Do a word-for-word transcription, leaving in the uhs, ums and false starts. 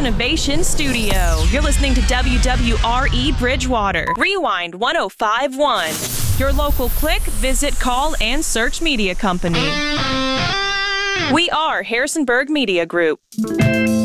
Innovation Studio. You're listening to W W R E Bridgewater. Rewind one oh five point one. Your local click, visit, call, and search media company. We are Harrisonburg Media Group.